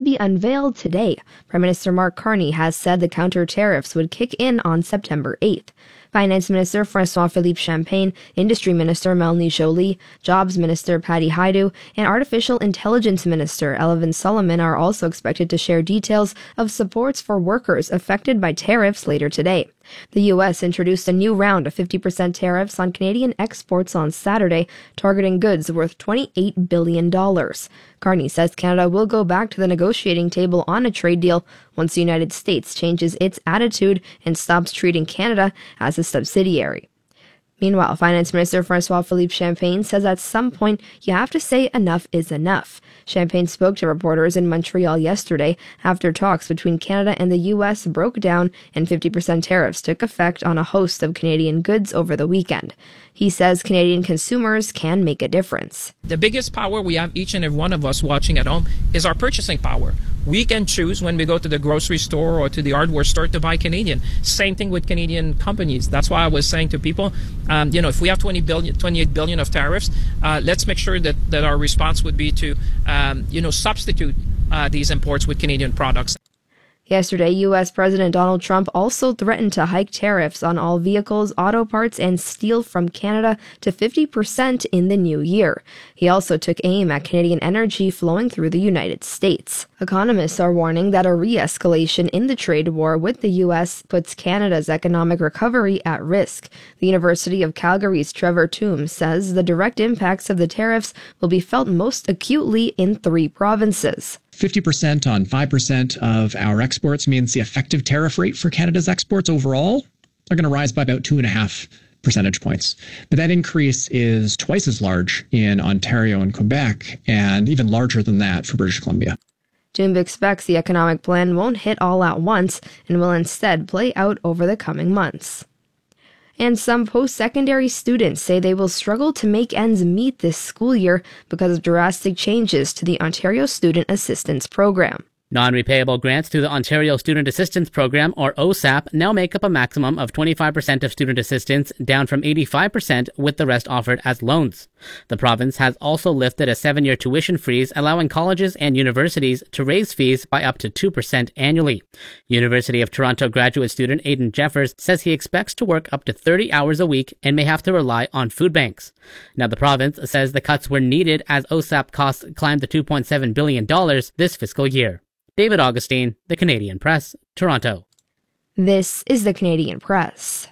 be unveiled today. Prime Minister Mark Carney has said the counter tariffs would kick in on September 8th. Finance Minister François-Philippe Champagne, Industry Minister Melanie Joly, Jobs Minister Patty Hajdu, and Artificial Intelligence Minister Elvin Solomon are also expected to share details of supports for workers affected by tariffs later today. The U.S. introduced a new round of 50% tariffs on Canadian exports on Saturday, targeting goods worth $28 billion. Carney says Canada will go back to the negotiating table on a trade deal once the United States changes its attitude and stops treating Canada as a subsidiary. Meanwhile, Finance Minister François-Philippe Champagne says at some point you have to say enough is enough. Champagne spoke to reporters in Montreal yesterday after talks between Canada and the U.S. broke down and 50% tariffs took effect on a host of Canadian goods over the weekend. He says Canadian consumers can make a difference. The biggest power we have, each and every one of us watching at home, is our purchasing power. We can choose when we go to the grocery store or to the hardware store to buy Canadian. Same thing with Canadian companies. That's why I was saying to people, if we have 28 billion of tariffs, let's make sure that our response would be to, substitute these imports with Canadian products. Yesterday, U.S. President Donald Trump also threatened to hike tariffs on all vehicles, auto parts, and steel from Canada to 50% in the new year. He also took aim at Canadian energy flowing through the United States. Economists are warning that a re-escalation in the trade war with the U.S. puts Canada's economic recovery at risk. The University of Calgary's Trevor Toombs says the direct impacts of the tariffs will be felt most acutely in 3 provinces. 50% on 5% of our exports means the effective tariff rate for Canada's exports overall are going to rise by about 2.5 percentage points. But that increase is twice as large in Ontario and Quebec, and even larger than that for British Columbia. Toombs expects the economic plan won't hit all at once and will instead play out over the coming months. And some post-secondary students say they will struggle to make ends meet this school year because of drastic changes to the Ontario Student Assistance Program. Non-repayable grants through the Ontario Student Assistance Program, or OSAP, now make up a maximum of 25% of student assistance, down from 85% with the rest offered as loans. The province has also lifted a 7-year tuition freeze, allowing colleges and universities to raise fees by up to 2% annually. University of Toronto graduate student Aidan Jeffers says he expects to work up to 30 hours a week and may have to rely on food banks. Now, the province says the cuts were needed as OSAP costs climbed to $2.7 billion this fiscal year. David Augustine, The Canadian Press, Toronto. This is The Canadian Press.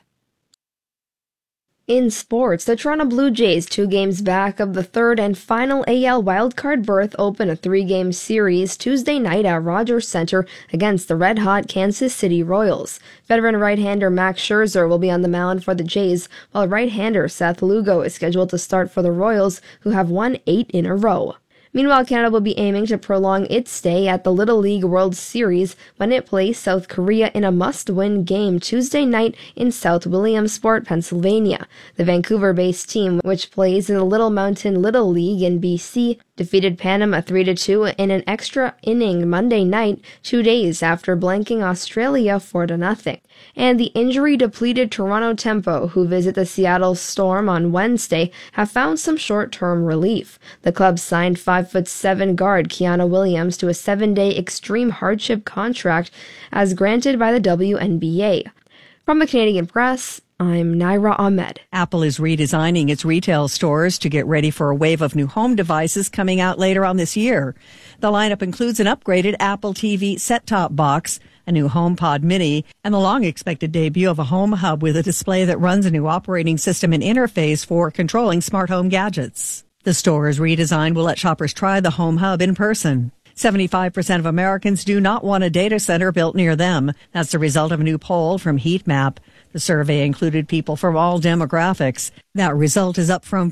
In sports, the Toronto Blue Jays, 2 games back of the third and final AL wildcard berth, open a 3-game series Tuesday night at Rogers Centre against the red-hot Kansas City Royals. Veteran right-hander Max Scherzer will be on the mound for the Jays, while right-hander Seth Lugo is scheduled to start for the Royals, who have won 8 in a row. Meanwhile, Canada will be aiming to prolong its stay at the Little League World Series when it plays South Korea in a must-win game Tuesday night in South Williamsport, Pennsylvania. The Vancouver-based team, which plays in the Little Mountain Little League in BC, defeated Panama 3-2 in an extra inning Monday night, 2 days after blanking Australia 4-0. And the injury-depleted Toronto Tempo, who visit the Seattle Storm on Wednesday, have found some short-term relief. The club signed 5'7" guard Keanu Williams to a 7-day extreme hardship contract as granted by the WNBA. From the Canadian Press, I'm Naira Ahmed. Apple is redesigning its retail stores to get ready for a wave of new home devices coming out later on this year. The lineup includes an upgraded Apple TV set-top box, a new HomePod Mini, and the long-expected debut of a home hub with a display that runs a new operating system and interface for controlling smart home gadgets. The store's redesign will let shoppers try the home hub in person. 75% of Americans do not want a data center built near them. That's the result of a new poll from Heatmap. The survey included people from all demographics. That result is up from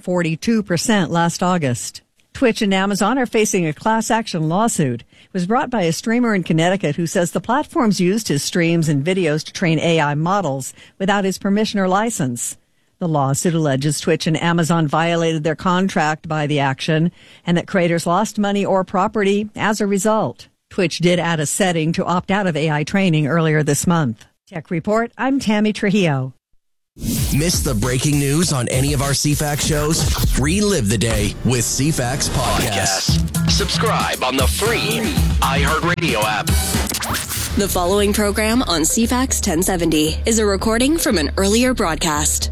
42% last August. Twitch and Amazon are facing a class action lawsuit. It was brought by a streamer in Connecticut who says the platforms used his streams and videos to train AI models without his permission or license. The lawsuit alleges Twitch and Amazon violated their contract by the action and that creators lost money or property as a result. Twitch did add a setting to opt out of AI training earlier this month. Tech Report, I'm Tammy Trujillo. Miss the breaking news on any of our CFAX shows? Relive the day with CFAX Podcast. Subscribe on the free iHeartRadio app. The following program on CFAX 1070 is a recording from an earlier broadcast.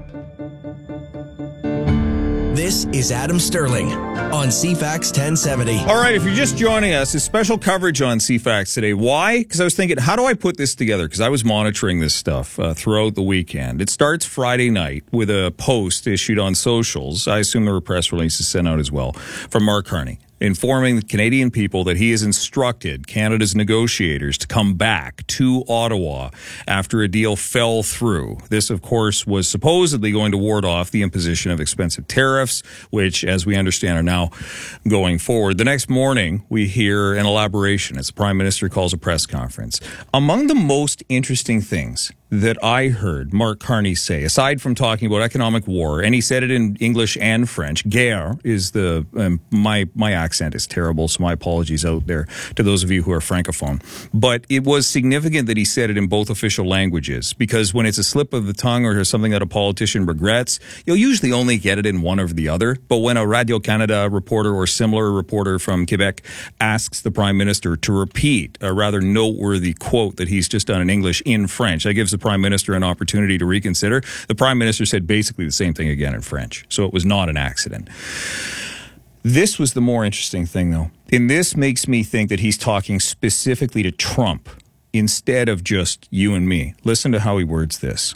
This is Adam Sterling on CFAX 1070. All right, if you're just joining us, it's special coverage on CFAX today. Why? Because I was thinking, how do I put this together? Because I was monitoring this stuff throughout the weekend. It starts Friday night with a post issued on socials. I assume there were press releases sent out as well from Mark Carney, informing the Canadian people that he has instructed Canada's negotiators to come back to Ottawa after a deal fell through. This, of course, was supposedly going to ward off the imposition of expensive tariffs, which, as we understand, are now going forward. The next morning, we hear an elaboration as the Prime Minister calls a press conference. Among the most interesting things that I heard Mark Carney say, aside from talking about economic war, and he said it in English and French. Guerre is the my accent is terrible, so my apologies out there to those of you who are francophone. But it was significant that he said it in both official languages, because when it's a slip of the tongue or something that a politician regrets, you'll usually only get it in one or the other. But when a Radio-Canada reporter or similar reporter from Quebec asks the Prime Minister to repeat a rather noteworthy quote that he's just done in English in French, that gives the Prime Minister an opportunity to reconsider. The Prime Minister said basically the same thing again in French, so it was not an accident. This was the more interesting thing, though. And this makes me think that he's talking specifically to Trump instead of just you and me. Listen to how he words this.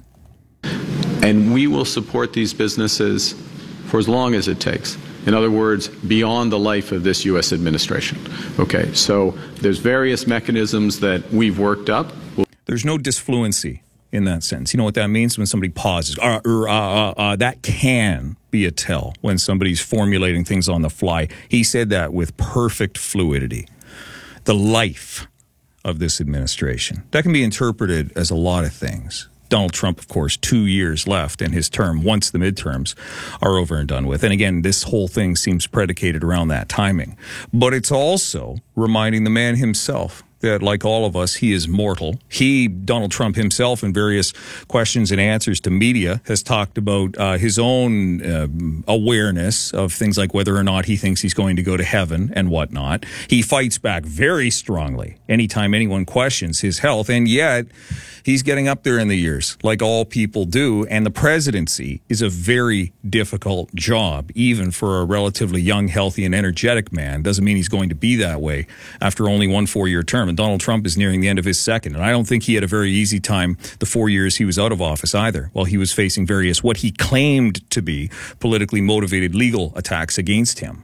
And we will support these businesses for as long as it takes. In other words, beyond the life of this U.S. administration. Okay, so there's various mechanisms that we've worked up. There's no disfluency in that sense. You know what that means? When somebody pauses. That can be a tell when somebody's formulating things on the fly. He said that with perfect fluidity. The life of this administration. That can be interpreted as a lot of things. Donald Trump, of course, 2 years left in his term once the midterms are over and done with. And again, this whole thing seems predicated around that timing. But it's also reminding the man himself that, like all of us, he is mortal. Donald Trump himself, in various questions and answers to media, has talked about his own awareness of things like whether or not he thinks he's going to go to heaven and whatnot. He fights back very strongly anytime anyone questions his health, and yet he's getting up there in the years, like all people do, and the presidency is a very difficult job, even for a relatively young, healthy, and energetic man. Doesn't mean he's going to be that way after only one 4-year term. And Donald Trump is nearing the end of his second. And I don't think he had a very easy time the 4 years he was out of office either, while he was facing various, what he claimed to be politically motivated legal attacks against him.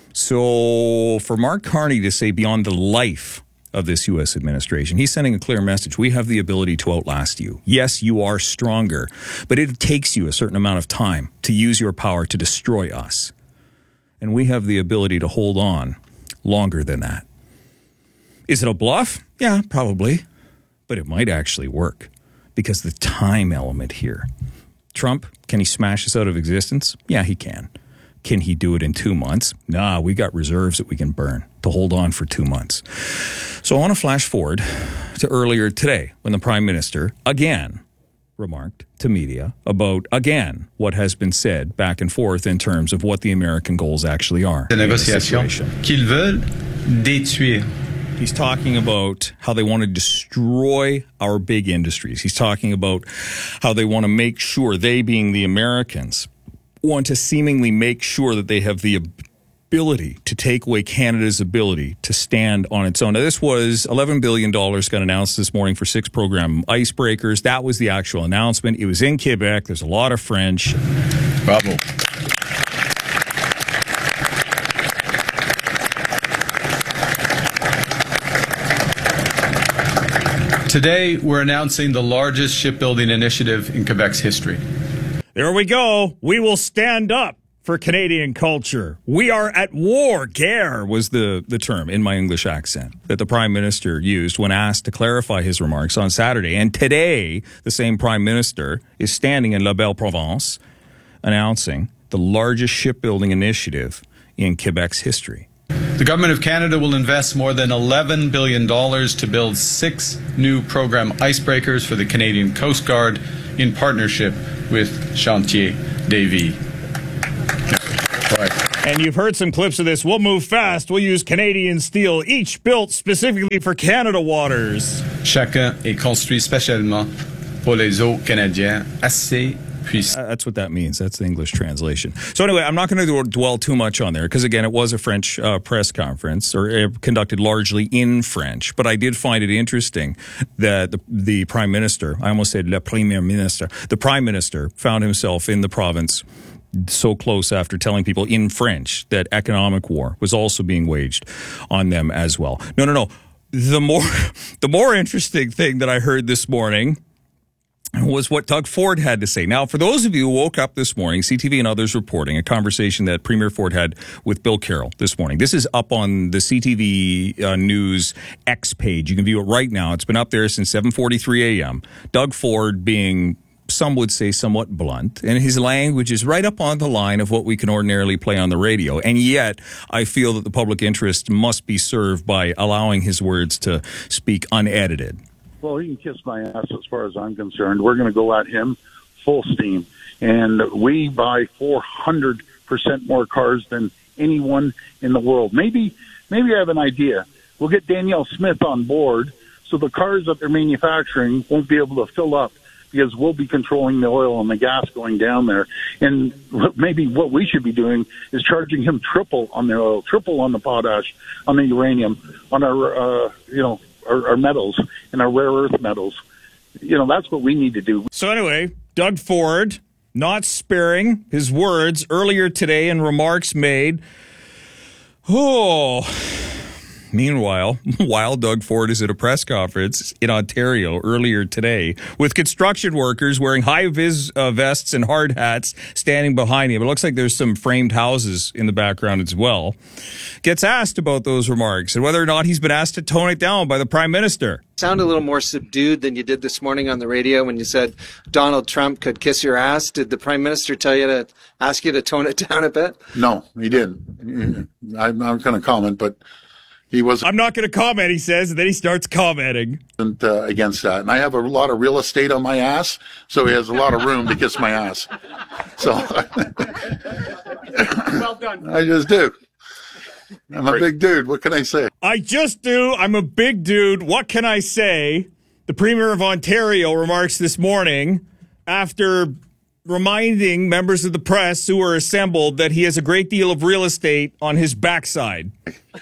So for Mark Carney to say beyond the life of this U.S. administration, he's sending a clear message. We have the ability to outlast you. Yes, you are stronger, but it takes you a certain amount of time to use your power to destroy us. And we have the ability to hold on longer than that. Is it a bluff? Yeah, probably. But it might actually work because the time element here. Trump, can he smash us out of existence? Yeah, he can. Can he do it in 2 months? Nah, we got reserves that we can burn to hold on for 2 months. So I want to flash forward to earlier today when the Prime Minister again remarked to media about, again, what has been said back and forth in terms of what the American goals actually are. Qu'ils veulent détruire. He's talking about how they want to destroy our big industries. He's talking about how they want to make sure, they being the Americans, want to seemingly make sure that they have the ability to take away Canada's ability to stand on its own. Now, this was $11 billion got announced this morning for 6 program icebreakers. That was the actual announcement. It was in Quebec. There's a lot of French. Bravo. Today, we're announcing the largest shipbuilding initiative in Quebec's history. There we go. We will stand up for Canadian culture. We are at war. Guerre was the term in my English accent that the Prime Minister used when asked to clarify his remarks on Saturday. And today, the same Prime Minister is standing in La Belle Province announcing the largest shipbuilding initiative in Quebec's history. The Government of Canada will invest more than $11 billion to build 6 new program icebreakers for the Canadian Coast Guard in partnership with Chantier Davy. And you've heard some clips of this. We'll move fast. We'll use Canadian steel, each built specifically for Canada waters. Chacun est construit spécialement pour les eaux canadiennes assez puissantes. That's what that means. That's the English translation. So anyway, I'm not going to dwell too much on there because, again, it was a French press conference or conducted largely in French. But I did find it interesting that the Prime Minister, I almost said le Premier Ministre, the Prime Minister found himself in the province so close after telling people in French that economic war was also being waged on them as well. No. The more interesting thing that I heard this morning was what Doug Ford had to say. Now, for those of you who woke up this morning, CTV and others reporting a conversation that Premier Ford had with Bill Carroll this morning. This is up on the CTV News X page. You can view it right now. It's been up there since 7:43 a.m. Doug Ford being, some would say, somewhat blunt, and his language is right up on the line of what we can ordinarily play on the radio. And yet, I feel that the public interest must be served by allowing his words to speak unedited. Well, he can kiss my ass as far as I'm concerned. We're going to go at him full steam. And we buy 400% more cars than anyone in the world. Maybe I have an idea. We'll get Danielle Smith on board so the cars that they're manufacturing won't be able to fill up because we'll be controlling the oil and the gas going down there. And maybe what we should be doing is charging him triple on the oil, triple on the potash, on the uranium, on our, our metals and our rare earth metals. That's what we need to do. So anyway, Doug Ford not sparing his words earlier today in remarks made. Meanwhile, while Doug Ford is at a press conference in Ontario earlier today with construction workers wearing high-vis vests and hard hats standing behind him. It looks like there's some framed houses in the background as well. Gets asked about those remarks and whether or not he's been asked to tone it down by the Prime Minister. Sound a little more subdued than you did this morning on the radio when you said Donald Trump could kiss your ass. Did the Prime Minister tell you to ask you to tone it down a bit? No, he didn't. I'm not going to comment, but he was. I'm not going to comment, he says, and then he starts commenting. Against that. And I have a lot of real estate on my ass, so he has a lot of room to kiss my ass. So Well done. I just do. I'm a big dude. What can I say? I just do. I'm a big dude. What can I say? The Premier of Ontario remarks this morning after reminding members of the press who were assembled that he has a great deal of real estate on his backside.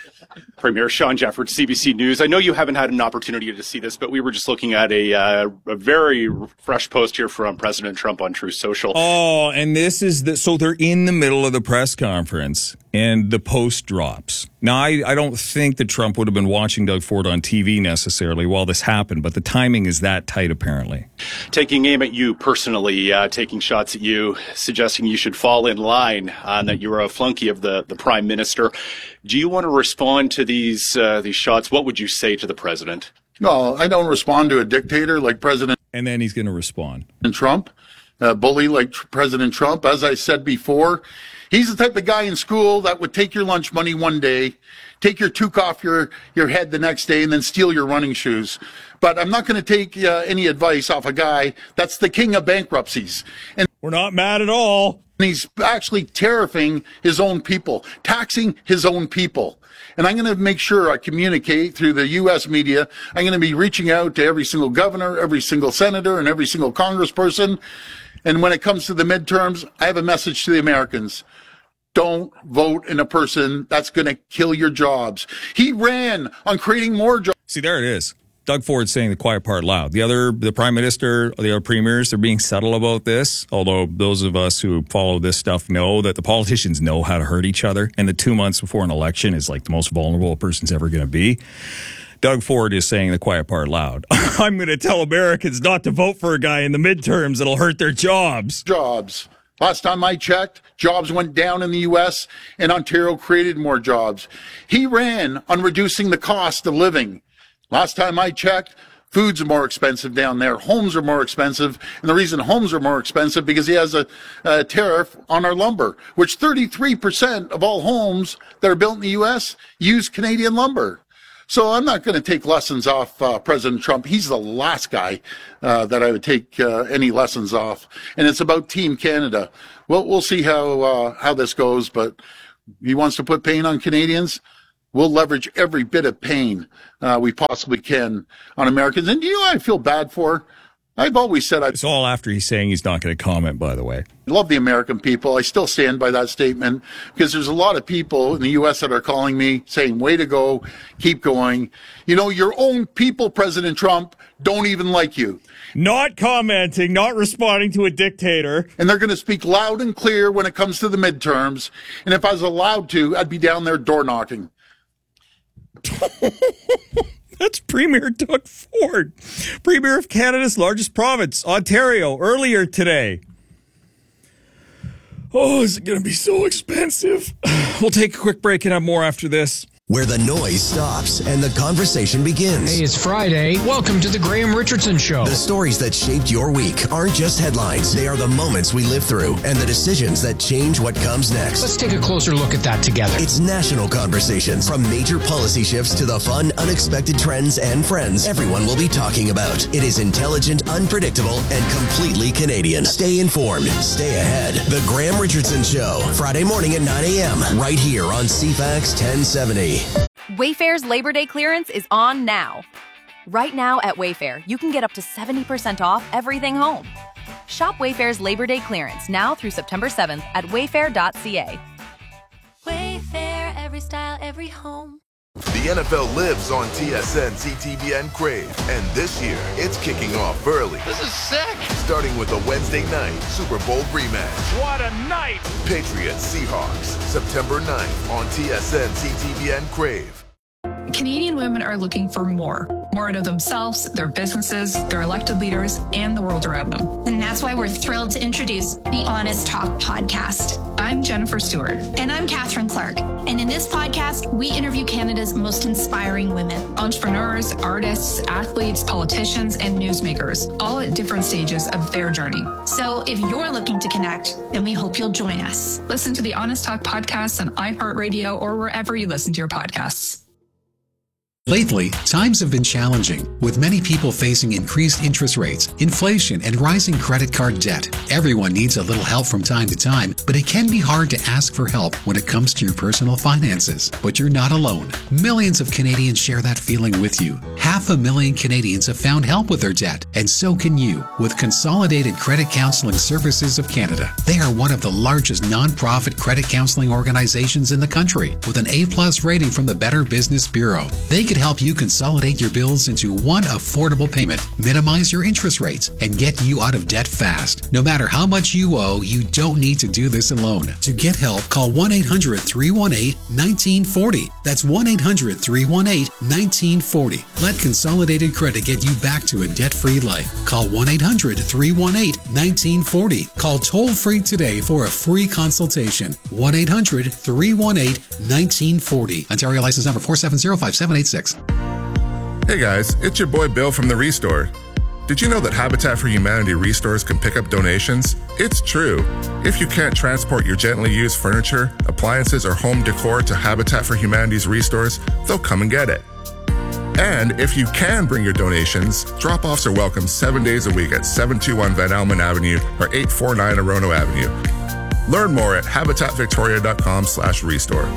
Premier Sean Jeffords, CBC News. I know you haven't had an opportunity to see this, but we were just looking at a very fresh post here from President Trump on Truth Social. Oh, and this is so they're in the middle of the press conference and the post drops. Now, I don't think that Trump would have been watching Doug Ford on TV necessarily while this happened, but the timing is that tight, apparently. Taking aim at you personally, taking shots at you, suggesting you should fall in line, that you were a flunky of the Prime Minister. Do you want to respond to these shots? What would you say to the president? No, I don't respond to a dictator like President. And then he's going to respond. Trump, a bully like President Trump. As I said before, he's the type of guy in school that would take your lunch money one day, take your toque off your head the next day, and then steal your running shoes. But I'm not going to take any advice off a guy that's the king of bankruptcies. And we're not mad at all. And he's actually tariffing his own people, taxing his own people. And I'm going to make sure I communicate through the U.S. media. I'm going to be reaching out to every single governor, every single senator, and every single congressperson. And when it comes to the midterms, I have a message to the Americans. Don't vote in a person that's going to kill your jobs. He ran on creating more jobs. See, there it is. Doug Ford saying the quiet part loud. The Prime Minister, the other premiers, they're being subtle about this. Although those of us who follow this stuff know that the politicians know how to hurt each other. And the 2 months before an election is like the most vulnerable a person's ever going to be. Doug Ford is saying the quiet part loud. I'm going to tell Americans not to vote for a guy in the midterms that'll hurt their jobs. Jobs. Last time I checked, jobs went down in the U.S. and Ontario created more jobs. He ran on reducing the cost of living. Last time I checked, Foods are more expensive down there. Homes are more expensive. And the reason homes are more expensive because he has a tariff on our lumber, which 33% of all homes that are built in the U.S. use Canadian lumber. So I'm not going to take lessons off President Trump. He's the last guy that I would take any lessons off. And it's about Team Canada. Well, we'll see how this goes, but he wants to put pain on Canadians. We'll leverage every bit of pain we possibly can on Americans. And you know what I feel bad for? I've always said it's all after he's saying he's not going to comment, by the way. I love the American people. I still stand by that statement because there's a lot of people in the U.S. that are calling me saying, way to go, keep going. You know, your own people, President Trump, don't even like you. Not commenting, not responding to a dictator. And they're going to speak loud and clear when it comes to the midterms. And if I was allowed to, I'd be down there door knocking. That's Premier Doug Ford, Premier of Canada's largest province, Ontario, earlier today. Oh, is it going to be so expensive? We'll take a quick break and have more after this. Where the noise stops and the conversation begins. Hey, it's Friday. Welcome to the Graham Richardson Show. The stories that shaped your week aren't just headlines. They are the moments we live through and the decisions that change what comes next. Let's take a closer look at that together. It's national conversations. From major policy shifts to the fun, unexpected trends and friends everyone will be talking about. It is intelligent, unpredictable, and completely Canadian. Stay informed. Stay ahead. The Graham Richardson Show. Friday morning at 9 a.m. right here on CFAX 1070. Wayfair's Labor Day clearance is on now. Right now at Wayfair, you can get up to 70% off everything home. Shop Wayfair's Labor Day clearance now through September 7th at wayfair.ca. Wayfair, every style, every home. The NFL lives on TSN, CTVN Crave, and this year it's kicking off early. This is sick! Starting with a Wednesday night Super Bowl rematch. What a night! Patriots Seahawks, September 9th on TSN, CTVN Crave. Canadian women are looking for more out of themselves, their businesses, their elected leaders, and the world around them. And that's why we're thrilled to introduce the Honest Talk podcast. I'm Jennifer Stewart. And I'm Catherine Clark. And in this podcast, we interview Canada's most inspiring women. Entrepreneurs, artists, athletes, politicians, and newsmakers, all at different stages of their journey. So if you're looking to connect, then we hope you'll join us. Listen to the Honest Talk podcast on iHeartRadio or wherever you listen to your podcasts. Lately, times have been challenging, with many people facing increased interest rates, inflation, and rising credit card debt. Everyone needs a little help from time to time, but it can be hard to ask for help when it comes to your personal finances. But you're not alone. Millions of Canadians share that feeling with you. 500,000 Canadians have found help with their debt, and so can you with Consolidated Credit Counseling Services of Canada. They are one of the largest nonprofit credit counseling organizations in the country, with an A+ rating from the Better Business Bureau. They can help you consolidate your bills into one affordable payment, minimize your interest rates, and get you out of debt fast. No matter how much you owe, you don't need to do this alone. To get help, call 1-800-318-1940. That's 1-800-318-1940. Let Consolidated Credit get you back to a debt-free life. Call 1-800-318-1940. Call toll-free today for a free consultation. 1-800-318-1940. Ontario license number 4705786. Hey guys, it's your boy Bill from The Restore. Did you know that Habitat for Humanity restores can pick up donations? It's true. If you can't transport your gently used furniture, appliances, or home decor to Habitat for Humanity's restores, they'll come and get it. And if you can bring your donations, drop-offs are welcome 7 days a week at 721 Van Almen Avenue or 849 Orono Avenue. Learn more at habitatvictoria.com/restore.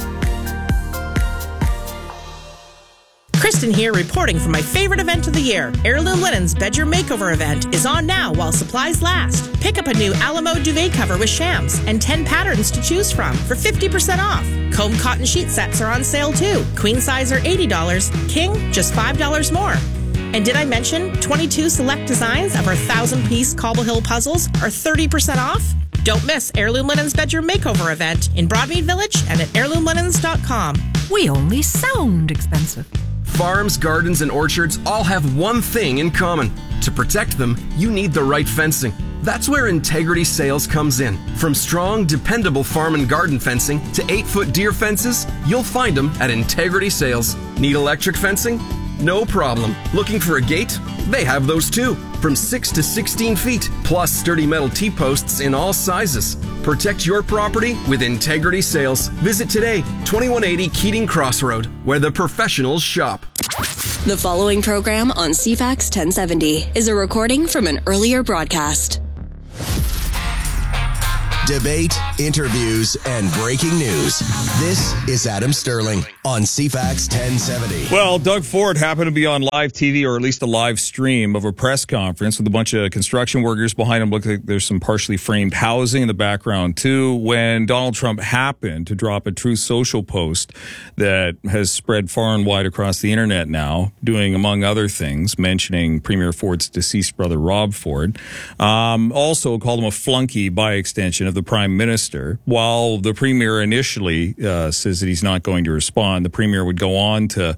Kristen here, reporting for my favorite event of the year. Heirloom Linen's Bedroom Makeover event is on now while supplies last. Pick up a new Alamo duvet cover with shams and 10 patterns to choose from for 50% off. Comb cotton sheet sets are on sale too. Queen size are $80, king just $5 more. And did I mention 22 select designs of our 1,000-piece Cobble Hill puzzles are 30% off? Don't miss Heirloom Linen's Bedroom Makeover event in Broadmead Village and at heirloomlinens.com. We only sound expensive. Farms, gardens, and orchards all have one thing in common. To protect them, you need the right fencing. That's where Integrity Sales comes in. From strong, dependable farm and garden fencing to 8-foot deer fences, you'll find them at Integrity Sales. Need electric fencing? No problem. Looking for a gate? They have those too. From 6 to 16 feet, plus sturdy metal T-posts in all sizes. Protect your property with Integrity Sales. Visit today, 2180 Keating Crossroad, where the professionals shop. The following program on CFAX 1070 is a recording from an earlier broadcast. Debate, interviews, and breaking news. This is Adam Sterling on CFAX 1070. Well, Doug Ford happened to be on live TV, or at least a live stream of a press conference with a bunch of construction workers behind him. Looks like there's some partially framed housing in the background, too, when Donald Trump happened to drop a Truth Social post that has spread far and wide across the internet now, doing, among other things, mentioning Premier Ford's deceased brother, Rob Ford. Also called him a flunky by extension of the Prime Minister. While the Premier initially says that he's not going to respond, the Premier would go on to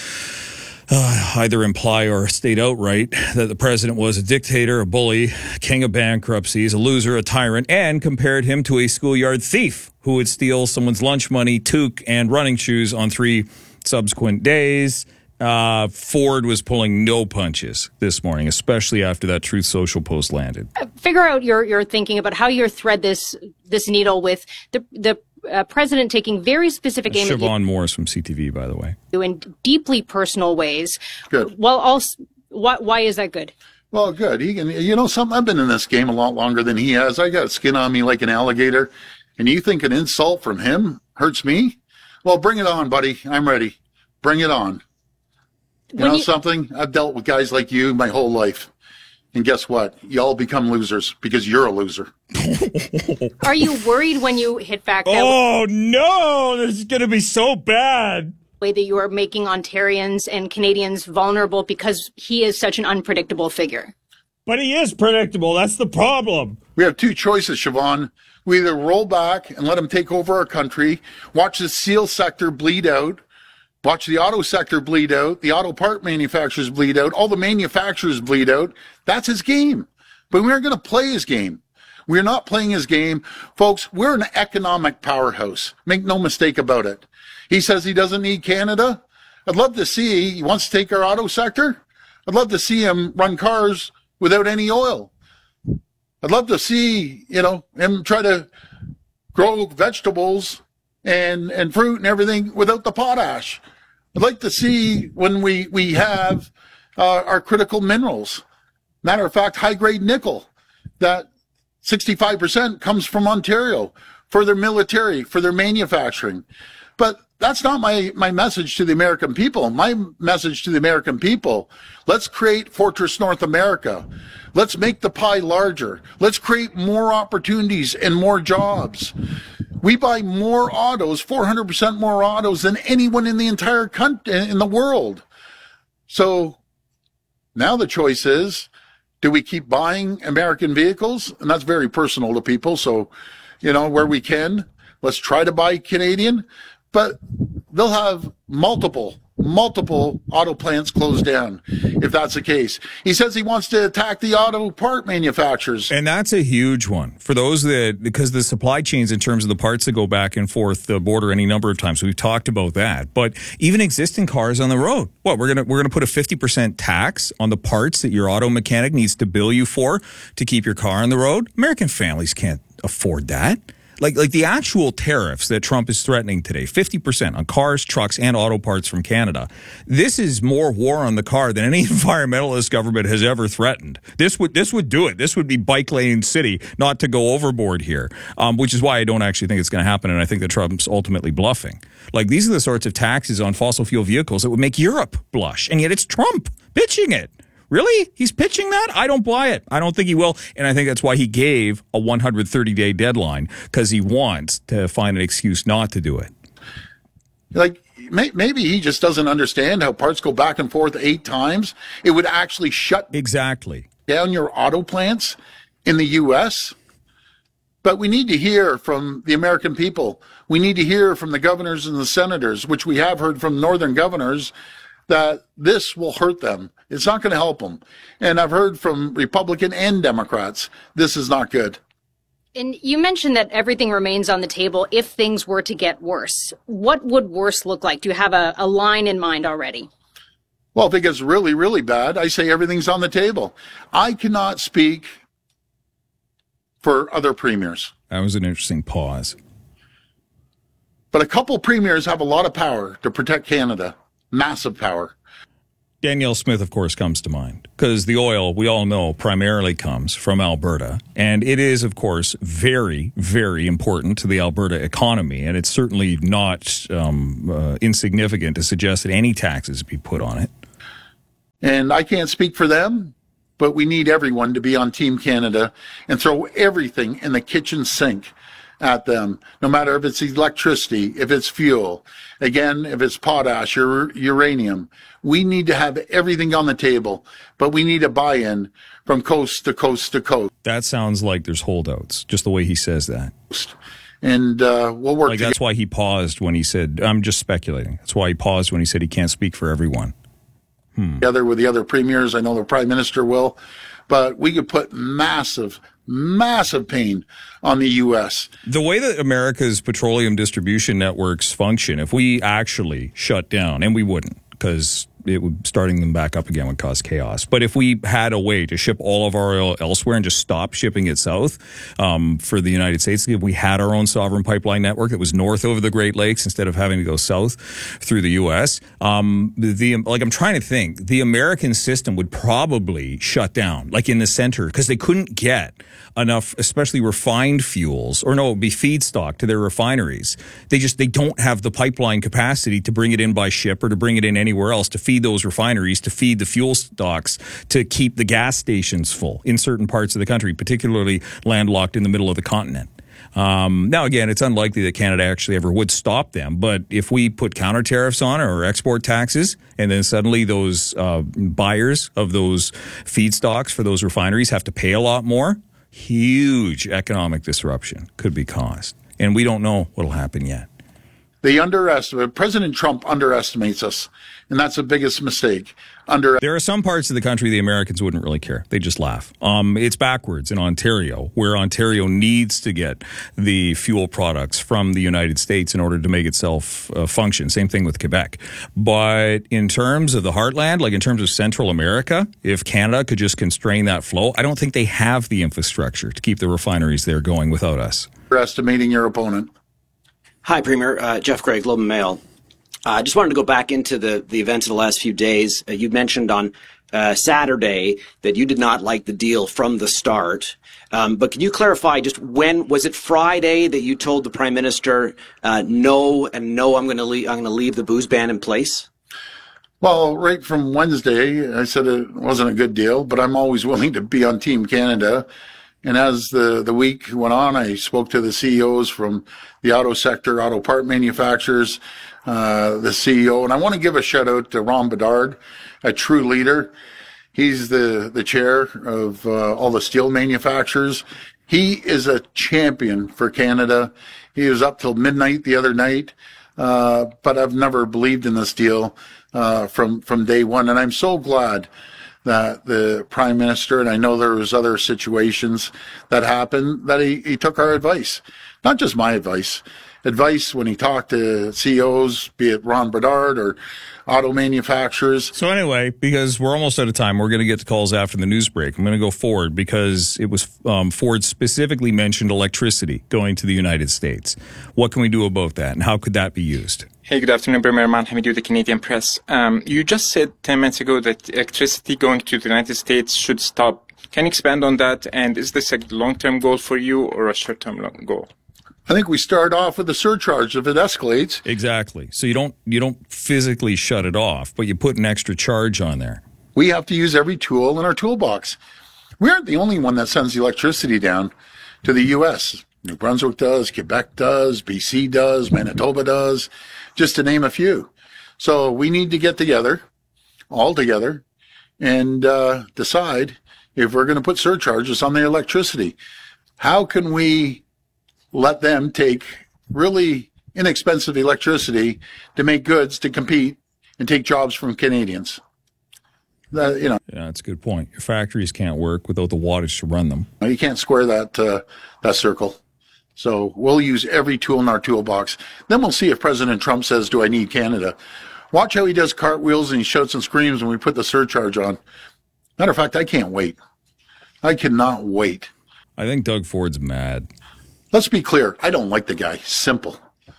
either imply or state outright that the President was a dictator, a bully, king of bankruptcies, a loser, a tyrant, and compared him to a schoolyard thief who would steal someone's lunch money, toque, and running shoes on 3 subsequent days. Ford was pulling no punches this morning, especially after that Truth Social post landed. Figure out your thinking about how you thread this needle with the president taking very specific aim at Siobhan Morris from CTV, by the way, in deeply personal ways. Good. Well, also, why is that good? Well, good. He can, you know something, I've been in this game a lot longer than he has. I got skin on me like an alligator. And you think an insult from him hurts me? Well, bring it on, buddy. I'm ready. Bring it on. You know something? I've dealt with guys like you my whole life. And guess what? You all become losers because you're a loser. Are you worried when you hit back that Oh, no! This is going to be so bad. way that you are making Ontarians and Canadians vulnerable because he is such an unpredictable figure? But he is predictable. That's the problem. We have 2 choices, Siobhan. We either roll back and let him take over our country, watch the steel sector bleed out, watch the auto sector bleed out, the auto part manufacturers bleed out, all the manufacturers bleed out. That's his game. But we aren't going to play his game. We're not playing his game. Folks, we're an economic powerhouse. Make no mistake about it. He says he doesn't need Canada. I'd love to see, he wants to take our auto sector. I'd love to see him run cars without any oil. I'd love to see, him try to grow vegetables and fruit and everything without the potash. I'd like to see when we have our critical minerals. Matter of fact, high-grade nickel, that 65% comes from Ontario for their military, for their manufacturing. But that's not my message to the American people. My message to the American people, let's create Fortress North America. Let's make the pie larger. Let's create more opportunities and more jobs. We buy more autos, 400% more autos than anyone in the entire country, in the world. So now the choice is, do we keep buying American vehicles? And that's very personal to people. So, where we can, let's try to buy Canadian. But they'll have multiple auto plants closed down if that's the case. He says he wants to attack the auto part manufacturers. And that's a huge one for those because the supply chains in terms of the parts that go back and forth the border any number of times. We've talked about that. But even existing cars on the road, we're going to put a 50% tax on the parts that your auto mechanic needs to bill you for to keep your car on the road. American families can't afford that. Like the actual tariffs that Trump is threatening today, 50% on cars, trucks, and auto parts from Canada. This is more war on the car than any environmentalist government has ever threatened. This would do it. This would be bike lane city, not to go overboard here, which is why I don't actually think it's going to happen, and I think that Trump's ultimately bluffing. Like, these are the sorts of taxes on fossil fuel vehicles that would make Europe blush, and yet it's Trump pitching it. Really? He's pitching that? I don't buy it. I don't think he will. And I think that's why he gave a 130-day deadline, because he wants to find an excuse not to do it. Like, maybe he just doesn't understand how parts go back and forth 8 times. It would actually shut down your auto plants in the U.S. But we need to hear from the American people. We need to hear from the governors and the senators, which we have heard from northern governors, that this will hurt them. It's not going to help them. And I've heard from Republican and Democrats, this is not good. And you mentioned that everything remains on the table if things were to get worse. What would worse look like? Do you have a line in mind already? Well, if it gets really, really bad, I say everything's on the table. I cannot speak for other premiers. That was an interesting pause. But a couple premiers have a lot of power to protect Canada. Massive power. Danielle Smith, of course, comes to mind because the oil, we all know, primarily comes from Alberta. And it is, of course, very, very important to the Alberta economy. And it's certainly not insignificant to suggest that any taxes be put on it. And I can't speak for them, but we need everyone to be on Team Canada and throw everything in the kitchen sink at them, no matter if it's electricity, if it's fuel, again, if it's potash or uranium. We need to have everything on the table, but we need a buy-in from coast to coast to coast. That sounds like there's holdouts, just the way he says that. And we'll work together. That's why he paused when he said, I'm just speculating. That's why he paused when he said he can't speak for everyone. Together with the other premiers, I know the Prime Minister will, but we could put massive pain on the U.S. The way that America's petroleum distribution networks function, if we actually shut down, and we wouldn't, because starting them back up again would cause chaos. But if we had a way to ship all of our oil elsewhere and just stop shipping it south for the United States, if we had our own sovereign pipeline network that was north over the Great Lakes instead of having to go south through the U.S., I'm trying to think, the American system would probably shut down, like in the center, because they couldn't get enough, especially refined fuels, or no, it would be feedstock to their refineries. They don't have the pipeline capacity to bring it in by ship or to bring it in anywhere else to feed those refineries, to feed the fuel stocks, to keep the gas stations full in certain parts of the country, particularly landlocked in the middle of the continent. Now, again, it's unlikely that Canada actually ever would stop them, but if we put counter tariffs on or export taxes, and then suddenly those buyers of those feedstocks for those refineries have to pay a lot more, huge economic disruption could be caused. And we don't know what'll happen yet. President Trump underestimates us, and that's the biggest mistake. There are some parts of the country the Americans wouldn't really care. They just laugh. It's backwards in Ontario, where Ontario needs to get the fuel products from the United States in order to make itself function. Same thing with Quebec. But in terms of the heartland, like in terms of Central America, if Canada could just constrain that flow, I don't think they have the infrastructure to keep the refineries there going without us. Underestimating your opponent. Hi, Premier. Jeff Gray, Globe and Mail. I just wanted to go back into the events of the last few days. You mentioned on Saturday that you did not like the deal from the start. But can you clarify just when, was it Friday that you told the Prime Minister, no, I'm going to leave the booze ban in place? Well, right from Wednesday, I said it wasn't a good deal, but I'm always willing to be on Team Canada. And as the week went on, I spoke to the CEOs from the auto sector, auto part manufacturers, the CEO. And I want to give a shout out to Ron Bedard, a true leader. He's the chair of all the steel manufacturers. He is a champion for Canada. He was up till midnight the other night. But I've never believed in this deal from day one. And I'm so glad that the Prime Minister, and I know there was other situations that happened, that he took our advice. Not just my advice when he talked to CEOs, be it Ron Bedard or auto manufacturers. So anyway, because we're almost out of time, we're going to get to calls after the news break. I'm going to go forward because it was Ford specifically mentioned electricity going to the United States. What can we do about that, and how could that be used? Hey, good afternoon, Premier Man Hamidou, the Canadian Press. You just said 10 minutes ago that electricity going to the United States should stop. Can you expand on that? And is this a long-term goal for you or a short-term goal? I think we start off with a surcharge if it escalates. Exactly. So you don't physically shut it off, but you put an extra charge on there. We have to use every tool in our toolbox. We aren't the only one that sends electricity down to the U.S. New Brunswick does, Quebec does, BC does, Manitoba does, just to name a few. So we need to get together, all together, and decide if we're going to put surcharges on the electricity. How can we let them take really inexpensive electricity to make goods to compete and take jobs from Canadians? Yeah, that's a good point. Your factories can't work without the wattage to run them. You can't square that circle. So we'll use every tool in our toolbox. Then we'll see if President Trump says, do I need Canada? Watch how he does cartwheels and he shouts and screams when we put the surcharge on. Matter of fact, I can't wait. I cannot wait. I think Doug Ford's mad. Let's be clear. I don't like the guy. Simple.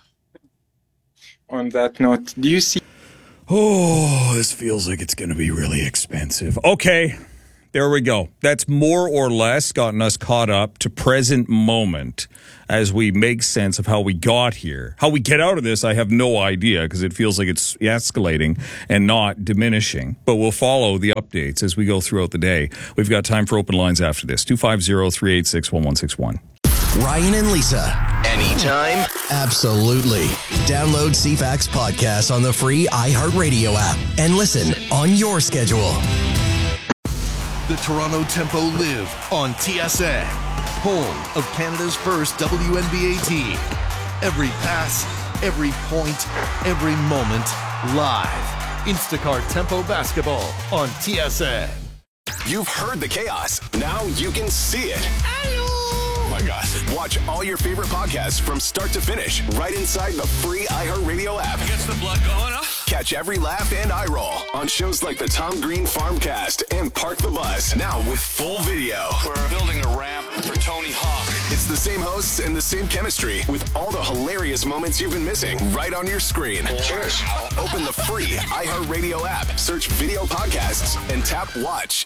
On that note, do you see... Oh, this feels like it's going to be really expensive. Okay, there we go. That's more or less gotten us caught up to present moment as we make sense of how we got here. How we get out of this, I have no idea, because it feels like it's escalating and not diminishing. But we'll follow the updates as we go throughout the day. We've got time for open lines after this. 250-386-1161. Ryan and Lisa. Anytime? Absolutely. Download CFAX podcast on the free iHeartRadio app and listen on your schedule. The Toronto Tempo live on TSN, home of Canada's first WNBA team. Every pass, every point, every moment, live. Instacart Tempo basketball on TSN. You've heard the chaos. Now you can see it. Oh my gosh. Watch all your favorite podcasts from start to finish right inside the free iHeartRadio app. Gets the blood going, huh? Catch every laugh and eye roll on shows like the Tom Green Farmcast and Park the Bus. Now with full video. We're building a ramp for Tony Hawk. It's the same hosts and the same chemistry with all the hilarious moments you've been missing right on your screen. Cheers. Open the free iHeartRadio app, search video podcasts, and tap watch.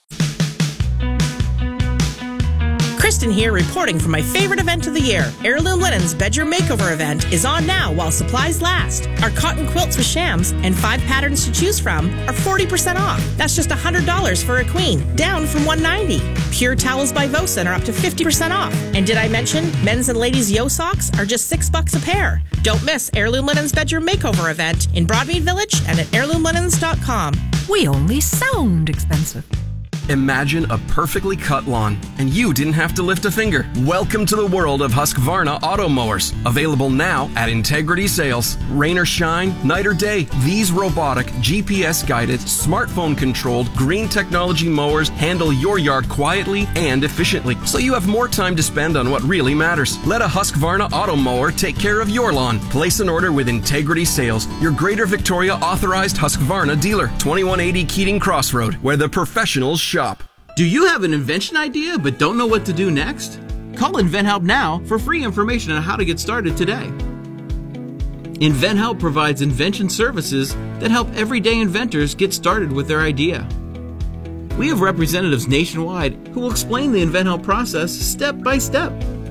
Kristen here, reporting from my favorite event of the year. Heirloom Linens Bedroom Makeover event is on now while supplies last. Our cotton quilts with shams and 5 patterns to choose from are 40% off. That's just $100 for a queen, down from $190. Pure towels by Vosen are up to 50% off. And did I mention men's and ladies' Yo socks are just $6 a pair? Don't miss Heirloom Linens Bedroom Makeover event in Broadmead Village and at heirloomlinens.com. We only sound expensive. Imagine a perfectly cut lawn, and you didn't have to lift a finger. Welcome to the world of Husqvarna auto mowers. Available now at Integrity Sales. Rain or shine, night or day, these robotic, GPS-guided, smartphone-controlled, green technology mowers handle your yard quietly and efficiently, so you have more time to spend on what really matters. Let a Husqvarna auto mower take care of your lawn. Place an order with Integrity Sales, your Greater Victoria authorized Husqvarna dealer. 2180 Keating Crossroad, where the professionals shop. Do you have an invention idea but don't know what to do next? Call InventHelp now for free information on how to get started today. InventHelp provides invention services that help everyday inventors get started with their idea. We have representatives nationwide who will explain the InventHelp process step by step.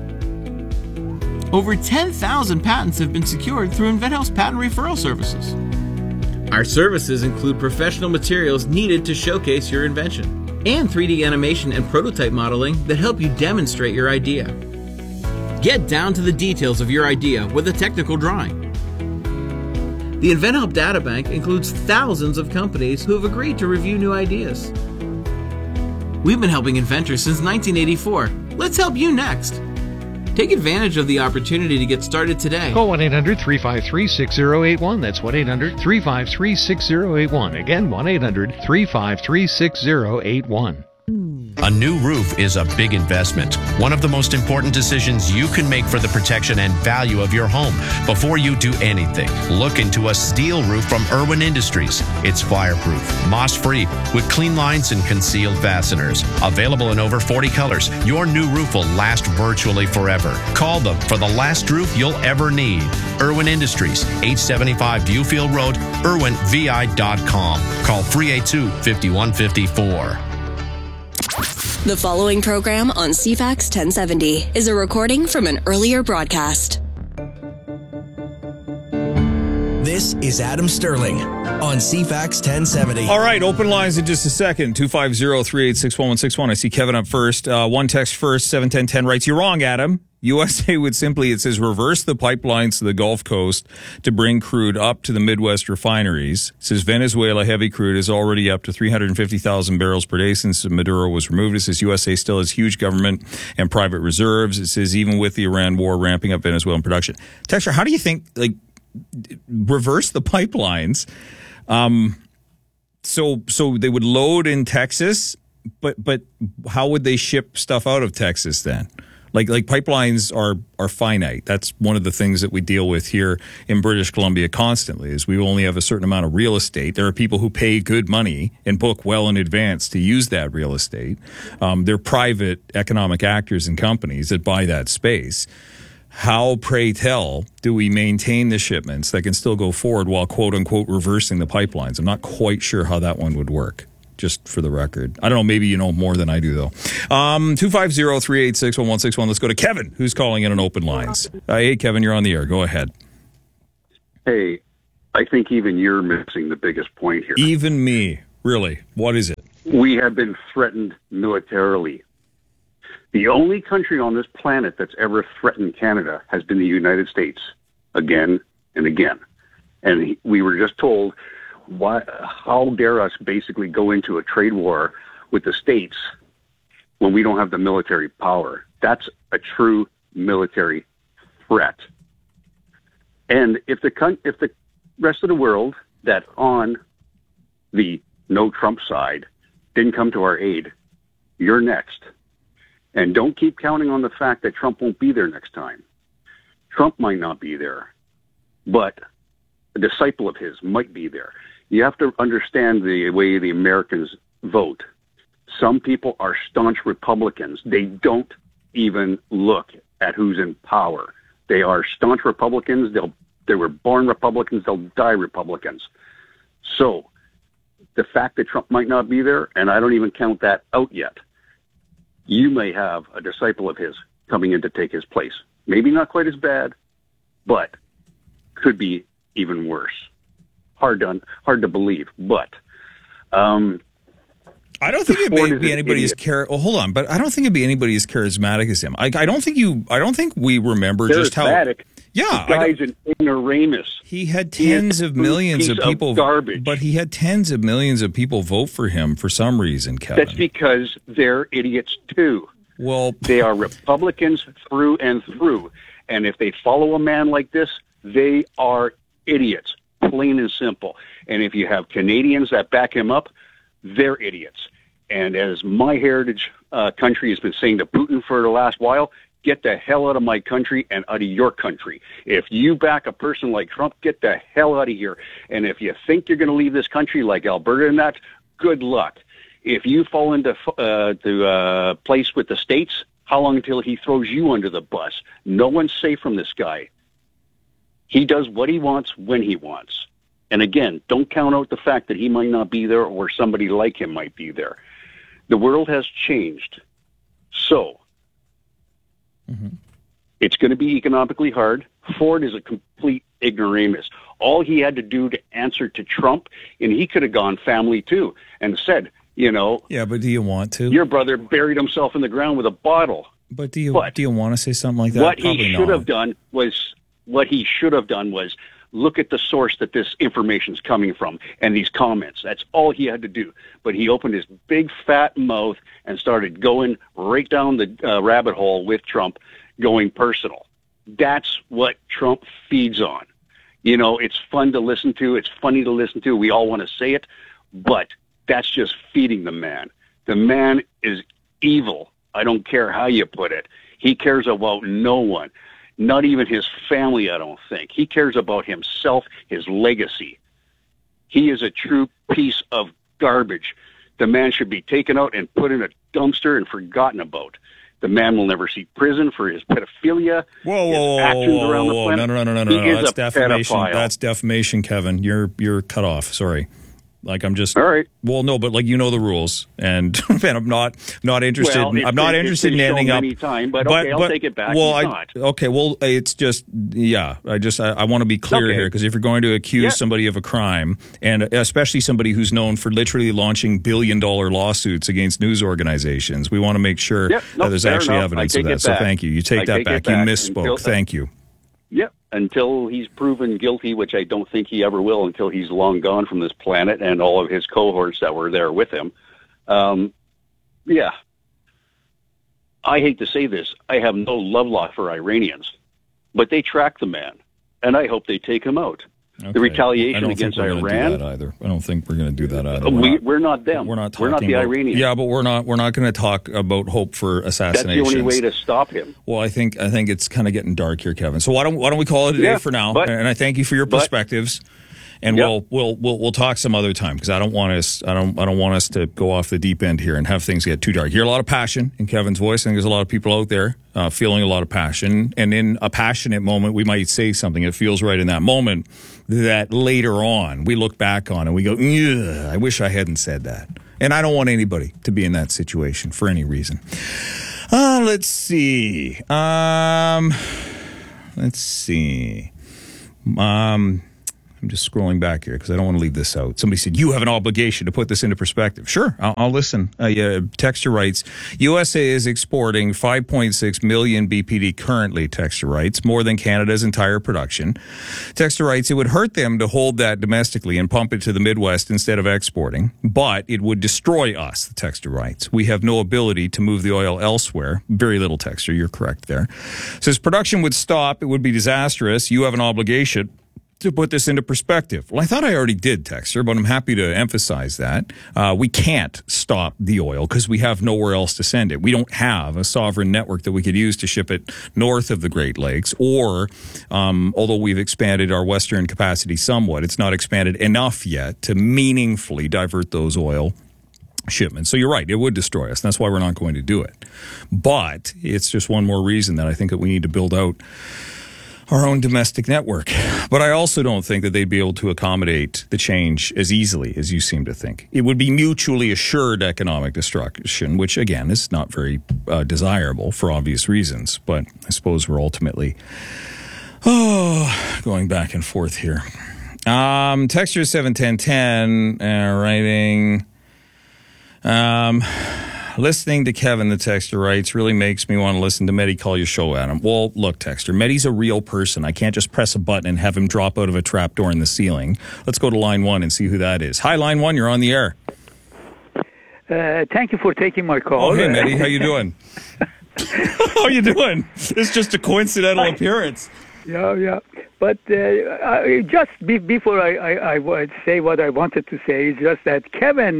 Over 10,000 patents have been secured through InventHelp's patent referral services. Our services include professional materials needed to showcase your invention, and 3D animation and prototype modeling that help you demonstrate your idea. Get down to the details of your idea with a technical drawing. The InventHelp Databank includes thousands of companies who have agreed to review new ideas. We've been helping inventors since 1984. Let's help you next. Take advantage of the opportunity to get started today. Call 1-800-353-6081. That's 1-800-353-6081. Again, 1-800-353-6081. A new roof is a big investment. One of the most important decisions you can make for the protection and value of your home. Before you do anything, look into a steel roof from Irwin Industries. It's fireproof, moss-free, with clean lines and concealed fasteners. Available in over 40 colors, your new roof will last virtually forever. Call them for the last roof you'll ever need. Irwin Industries, 875 Viewfield Road, irwinvi.com. Call 382-5154. The following program on CFAX 1070 is a recording from an earlier broadcast. This is Adam Sterling on CFAX 1070. All right, open lines in just a second. 250-386-1161. I see Kevin up first. One text first, 71010 writes, "You're wrong, Adam. USA would simply, it says, reverse the pipelines to the Gulf Coast to bring crude up to the Midwest refineries. It says Venezuela heavy crude is already up to 350,000 barrels per day since Maduro was removed. It says USA still has huge government and private reserves. It says even with the Iran war ramping up Venezuelan production." Texture, how do you think, reverse the pipelines? So they would load in Texas, but how would they ship stuff out of Texas then? Like pipelines are finite. That's one of the things that we deal with here in British Columbia constantly, is we only have a certain amount of real estate. There are people who pay good money and book well in advance to use that real estate. They're private economic actors and companies that buy that space. How, pray tell, do we maintain the shipments that can still go forward while, quote unquote, reversing the pipelines? I'm not quite sure how that one would work, just for the record. I don't know, maybe you know more than I do, though. 250-386-1161. Let's go to Kevin, who's calling in on open lines. Hey, Kevin, you're on the air. Go ahead. Hey, I think even you're missing the biggest point here. Even me. Really? What is it? We have been threatened militarily. The only country on this planet that's ever threatened Canada has been the United States, again and again. And we were just told, how dare us basically go into a trade war with the States when we don't have the military power? That's a true military threat. And if the rest of the world that's on the no Trump side didn't come to our aid, you're next. And don't keep counting on the fact that Trump won't be there next time. Trump might not be there, but a disciple of his might be there. You have to understand the way the Americans vote. Some people are staunch Republicans. They don't even look at who's in power. They are staunch Republicans. They were born Republicans. They'll die Republicans. So the fact that Trump might not be there, and I don't even count that out yet, you may have a disciple of his coming in to take his place. Maybe not quite as bad, but could be even worse. Hard to believe, but I don't think it'd be anybody as Well, hold on, but I don't think it'd be anybody as charismatic as him. I don't think we remember just how. Yeah, the guy's an ignoramus. He had tens of millions of people, garbage. But he had tens of millions of people vote for him for some reason, Kevin. That's because they're idiots too. Well, they are Republicans through and through, and if they follow a man like this, they are idiots, plain and simple. And if you have Canadians that back him up, they're idiots. And as my heritage country has been saying to Putin for the last while, get the hell out of my country and out of your country. If you back a person like Trump, get the hell out of here. And if you think you're going to leave this country like Alberta and that, good luck. If you fall into place with the states, how long until he throws you under the bus? No one's safe from this guy. He does what he wants when he wants. And again, don't count out the fact that he might not be there or somebody like him might be there. The world has changed. So, it's going to be economically hard. Ford is a complete ignoramus. All he had to do to answer to Trump, and he could have gone family too, and said, Yeah, but do you want to? Your brother buried himself in the ground with a bottle. But do you want to say something like that? What he should have done was look at the source that this information's coming from and these comments. That's all he had to do. But he opened his big fat mouth and started going right down the rabbit hole with Trump, going personal. That's what Trump feeds on. It's fun to listen to. It's funny to listen to. We all want to say it, but that's just feeding the man. The man is evil. I don't care how you put it. He cares about no one. Not even his family, I don't think. He cares about himself, his legacy. He is a true piece of garbage. The man should be taken out and put in a dumpster and forgotten about. The man will never see prison for his pedophilia, his actions around the planet. No. That's defamation. That's defamation, Kevin. You're cut off. Sorry. I'm just all right. Well, no, but the rules, and man, I'm not interested. I'm not interested in ending up. But I'll take it back. It's just I want to be clear here, because if you're going to accuse somebody of a crime, and especially somebody who's known for literally launching billion-dollar lawsuits against news organizations, we want to make sure that there's actually evidence of that. So thank you. You take that back. You misspoke. Thank you. Yep. Until he's proven guilty, which I don't think he ever will until he's long gone from this planet and all of his cohorts that were there with him. I hate to say this. I have no love lost for Iranians, but they track the man, and I hope they take him out. the retaliation against Iran. Iran. I don't think we're going to do that either. I don't think we're going to do that either. We're not them. We're not We're not the Iranians. Yeah, but we're not going to talk about hope for assassinations. That's the only way to stop him. Well, I think it's kind of getting dark here, Kevin. So why don't we call it a day for now? And I thank you for your perspectives. And we'll talk some other time, because I don't want us to go off the deep end here and have things get too dark. You hear a lot of passion in Kevin's voice. I think there's a lot of people out there feeling a lot of passion, and in a passionate moment, we might say something that feels right in that moment that later on we look back on and we go, I wish I hadn't said that. And I don't want anybody to be in that situation for any reason. Let's see. I'm just scrolling back here because I don't want to leave this out. Somebody said, you have an obligation to put this into perspective. Sure, I'll listen. Texture writes, USA is exporting 5.6 million BPD currently, Texture writes, more than Canada's entire production. Texture writes, it would hurt them to hold that domestically and pump it to the Midwest instead of exporting, but it would destroy us, the Texture writes. We have no ability to move the oil elsewhere. Very little, Texture, you're correct there. Says production would stop. It would be disastrous. You have an obligation to put this into perspective. Well, I thought I already did, Texter, but I'm happy to emphasize that. We can't stop the oil because we have nowhere else to send it. We don't have a sovereign network that we could use to ship it north of the Great Lakes, or although we've expanded our western capacity somewhat, it's not expanded enough yet to meaningfully divert those oil shipments. So you're right, it would destroy us. That's why we're not going to do it. But it's just one more reason that I think that we need to build out our own domestic network. But I also don't think that they'd be able to accommodate the change as easily as you seem to think. It would be mutually assured economic destruction, which, again, is not very desirable for obvious reasons. But I suppose we're ultimately going back and forth here. Texture 71010 writing... listening to Kevin, the texter writes, really makes me want to listen to Mehdi call your show at him. Well, look, texter, Mehdi's a real person. I can't just press a button and have him drop out of a trapdoor in the ceiling. Let's go to line 1 and see who that is. Hi, line 1, you're on the air. Thank you for taking my call. Oh, hey, Mehdi, how you doing? How you doing? It's just a coincidental appearance. Yeah. But just before I say what I wanted to say, is just that Kevin,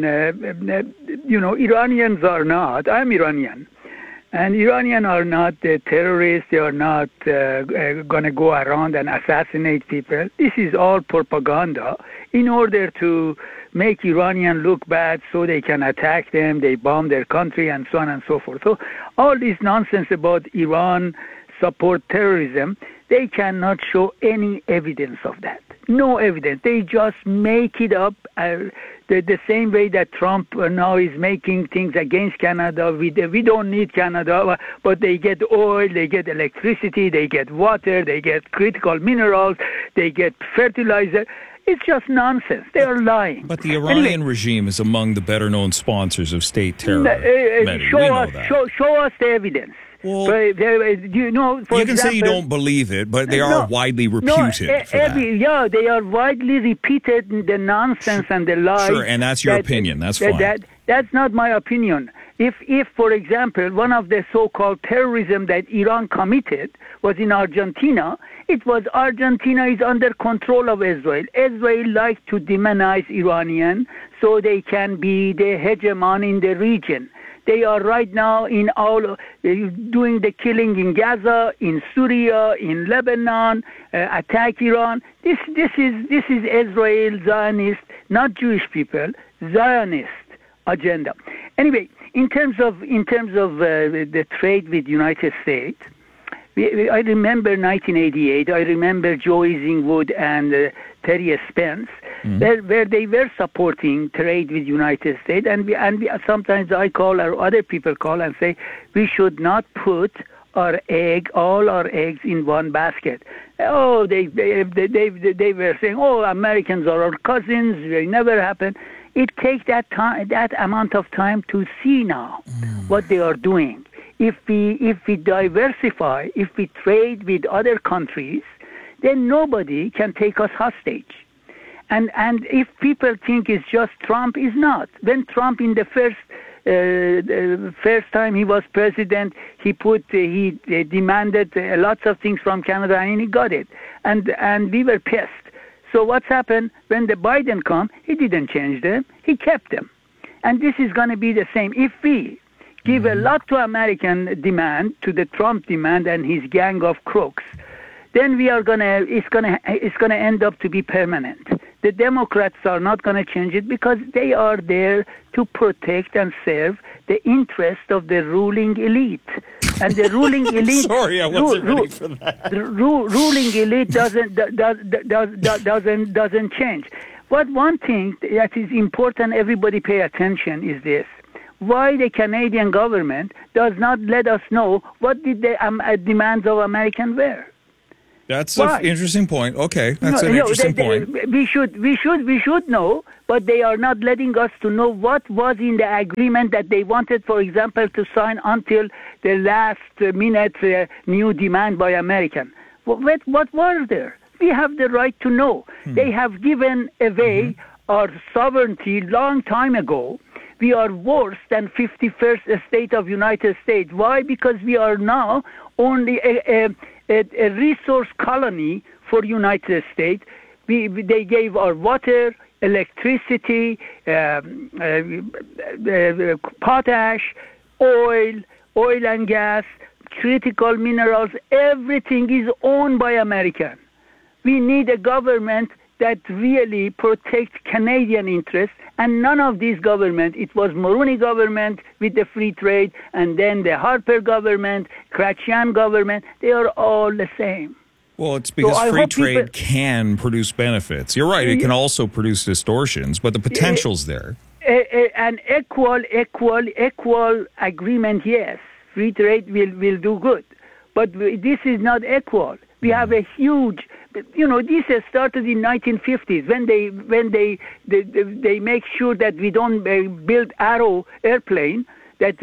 Iranians are not, I'm Iranian, and Iranians are not terrorists. They are not going to go around and assassinate people. This is all propaganda in order to make Iranians look bad so they can attack them, they bomb their country, and so on and so forth. So all this nonsense about Iran support terrorism, they cannot show any evidence of that. No evidence. They just make it up the same way that Trump now is making things against Canada. We don't need Canada, but they get oil, they get electricity, they get water, they get critical minerals, they get fertilizer. It's just nonsense. They are lying. But the Iranian regime is among the better-known sponsors of state terror. Show us the evidence. Well, you can say you don't believe it, but they are widely reputed for that. Yeah, they are widely repeated, the nonsense and the lies. Sure, and that's your opinion. That's fine. That's not my opinion. If, for example, one of the so-called terrorism that Iran committed was in Argentina, it was Argentina is under control of Israel. Israel likes to demonize Iranian so they can be the hegemon in the region. They are right now in doing the killing in Gaza, in Syria, in Lebanon, attack Iran. This is Israel Zionist, not Jewish people, Zionist agenda. Anyway, in terms of the trade with United States, I remember 1988. I remember Joe Easingwood and Terry Spence, where they were supporting trade with United States, and sometimes I call or other people call and say we should not put all our eggs in one basket. Oh, they were saying, Americans are our cousins. It never happened. It takes that amount of time to see now what they are doing. If we diversify, if we trade with other countries, then nobody can take us hostage. And if people think it's just Trump, is not. When Trump in the first time he was president, he demanded lots of things from Canada, and he got it. And we were pissed. So what's happened when the Biden come? He didn't change them. He kept them. And this is going to be the same. If we give a lot to American demand, to the Trump demand and his gang of crooks, then it's gonna end up to be permanent. The Democrats are not going to change it because they are there to protect and serve the interest of the ruling elite. And the ruling elite. Sorry, I wasn't ready for that. The ruling elite doesn't change. But one thing that is important, everybody pay attention, is this: why the Canadian government does not let us know what did the demands of Americans were. That's an interesting point. Okay, that's an interesting point. We should know, but they are not letting us to know what was in the agreement that they wanted, for example, to sign until the last minute new demand by American. What was there? We have the right to know. They have given away our sovereignty long time ago. We are worse than 51st state of United States. Why? Because we are now only a resource colony for United States. They gave our water, electricity, potash, oil and gas, critical minerals. Everything is owned by Americans. We need a government that really protects Canadian interests, and none of these governments. It was Mulroney government with the free trade, and then the Harper government, Chrétien government. They are all the same. Well, it's because free trade can produce benefits. You're right; it can also produce distortions, but the potential's there. An equal agreement, yes. Free trade will do good, but this is not equal. We have a huge. This has started in 1950s when they make sure that we don't build Arrow airplane, that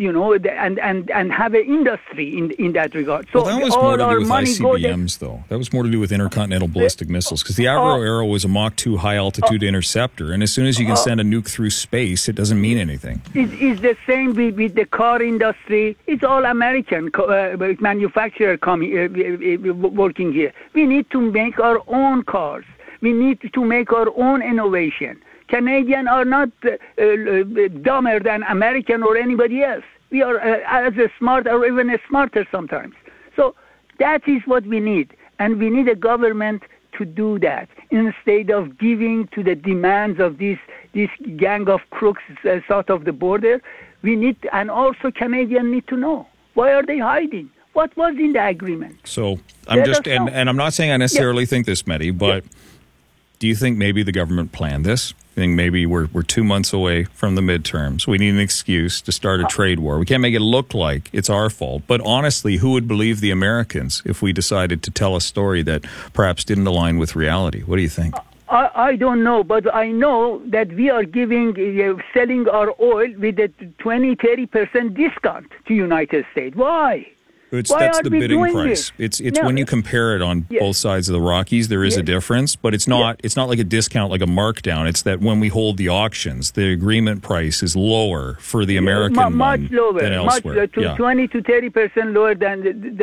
and have an industry in that regard. So that was more to do with ICBMs, though. That was more to do with intercontinental ballistic missiles, because the Arrow was a Mach 2 high-altitude interceptor, and as soon as you can send a nuke through space, it doesn't mean anything. It's the same with the car industry. It's all American manufacturer working here. We need to make our own cars. We need to make our own innovation. Canadians are not dumber than American or anybody else. We are as smart or even smarter sometimes. So that is what we need. And we need a government to do that instead of giving to the demands of this gang of crooks south of the border. We need, and also Canadians need to know, why are they hiding? What was in the agreement? So I'm just, and I'm not saying I necessarily think this, Mehdi, but do you think maybe the government planned this? I think maybe we're 2 months away from the midterms. We need an excuse to start a trade war. We can't make it look like it's our fault. But honestly, who would believe the Americans if we decided to tell a story that perhaps didn't align with reality? What do you think? I don't know, but I know that we are selling our oil with a 20-30% discount to United States. Why? That's the bidding price. It's when you compare it on both sides of the Rockies, there is a difference, but it's not like a discount, like a markdown. It's that when we hold the auctions, the agreement price is lower for the American much lower, than elsewhere. 20 to 30% lower than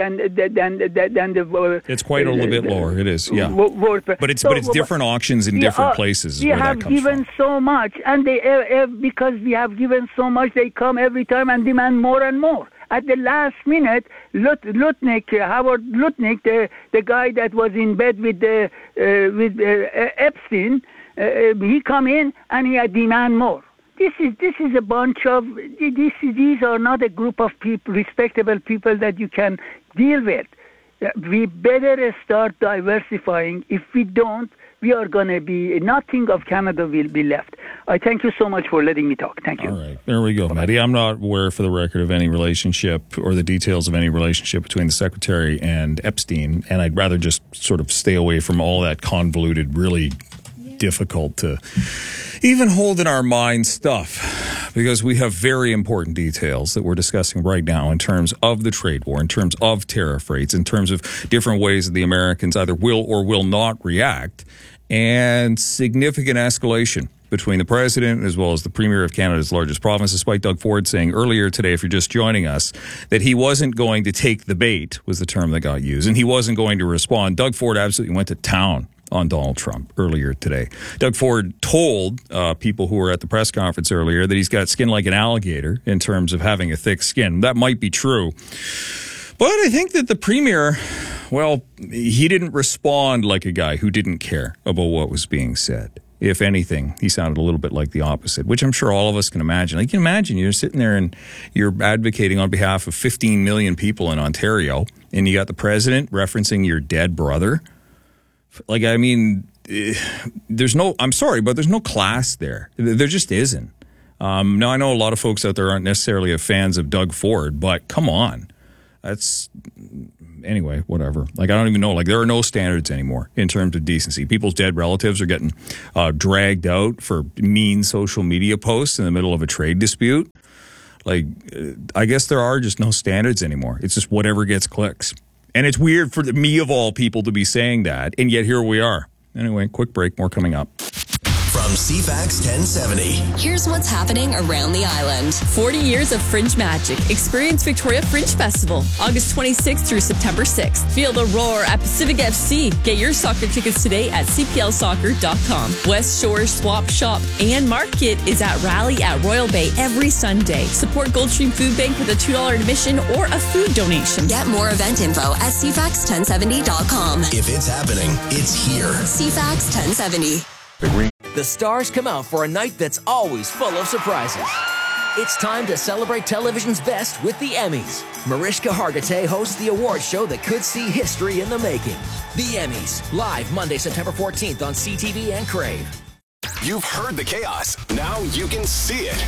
the. It's quite a little bit lower. It is, yeah. But it's different auctions in different places. We have given so much, and because we have given so much, they come every time and demand more and more. At the last minute, Howard Lutnick, the guy that was in bed with Epstein, he come in and he had demand more. This is a bunch of these are not a group of people, respectable people that you can deal with. We better start diversifying. If we don't, we are going to be, nothing of Canada will be left. I thank you so much for letting me talk. Thank you. All right. There we go, Mehdi. I'm not aware, for the record, of any relationship or the details of any relationship between the Secretary and Epstein, and I'd rather just sort of stay away from all that convoluted, really difficult to even hold in our mind stuff, because we have very important details that we're discussing right now in terms of the trade war, in terms of tariff rates, in terms of different ways that the Americans either will or will not react, and significant escalation between the president as well as the premier of Canada's largest province, despite Doug Ford saying earlier today, if you're just joining us, that he wasn't going to take the bait, was the term that got used, and he wasn't going to respond. Doug Ford absolutely went to town on Donald Trump earlier today. Doug Ford told people who were at the press conference earlier that he's got skin like an alligator in terms of having a thick skin. That might be true. But I think that the premier, well, he didn't respond like a guy who didn't care about what was being said. If anything, he sounded a little bit like the opposite, which I'm sure all of us can imagine. Like, you can imagine you're sitting there and you're advocating on behalf of 15 million people in Ontario, and you got the president referencing your dead brother. Like, I mean, I'm sorry, but there's no class there. There just isn't. Now, I know a lot of folks out there aren't necessarily fans of Doug Ford, but come on. Anyway, whatever. Like, I don't even know. Like, there are no standards anymore in terms of decency. People's dead relatives are getting dragged out for mean social media posts in the middle of a trade dispute. Like, I guess there are just no standards anymore. It's just whatever gets clicks. And it's weird for me, of all people, to be saying that, and yet here we are. Anyway, quick break. More coming up. From CFAX 1070. Here's what's happening around the island. 40 years of Fringe magic. Experience Victoria Fringe Festival, August 26th through September 6th. Feel the roar at Pacific FC. Get your soccer tickets today at cplsoccer.com. West Shore Swap Shop and Market is at Rally at Royal Bay every Sunday. Support Goldstream Food Bank with a $2 admission or a food donation. Get more event info at cfax1070.com. If it's happening, it's here. CFAX 1070. The stars come out for a night that's always full of surprises. It's time to celebrate television's best with the Emmys. Mariska Hargitay hosts the award show that could see history in the making. The Emmys, live Monday, September 14th on CTV and Crave. You've heard the chaos. Now you can see it.